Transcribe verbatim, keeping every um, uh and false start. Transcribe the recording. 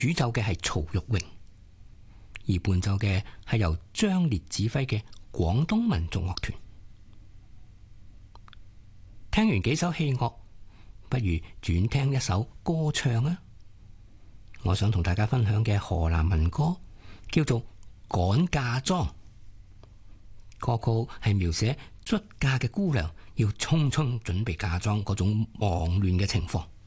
主奏嘅係曹玉榮，而伴奏嘅係由張烈指揮嘅廣東民族樂團。聽完幾首戲樂，不如轉聽一首歌唱啊！我想同大家分享嘅河南民歌叫做《趕嫁妝》，歌曲係描寫出嫁嘅姑娘要匆匆準備嫁妝嗰種忙亂嘅情況。